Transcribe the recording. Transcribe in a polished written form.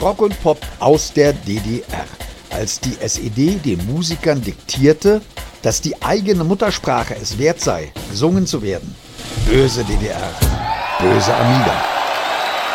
Rock und Pop aus der DDR. Als die SED den Musikern diktierte, dass die eigene Muttersprache es wert sei, gesungen zu werden. Böse DDR, böse Amiga.